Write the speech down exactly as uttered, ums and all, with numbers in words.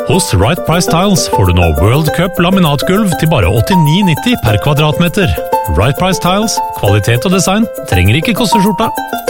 Hos Right Price Tiles får du nå World Cup laminatgulv til bare åttini nitti per kvadratmeter. Right Price Tiles, kvalitet og design trenger ikke koste skjorta.